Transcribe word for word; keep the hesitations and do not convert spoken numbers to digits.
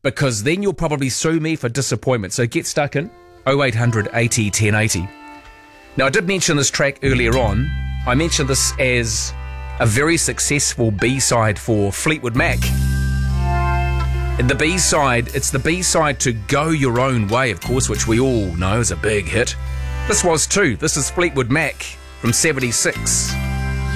because then you'll probably sue me for disappointment. So get stuck in oh eight hundred eighty ten eighty. Now, I did mention this track earlier on. I mentioned this as a very successful B-side for Fleetwood Mac. And the B-side, it's the B-side to Go Your Own Way, of course, which we all know is a big hit. This was too. This is Fleetwood Mac from seventy-six.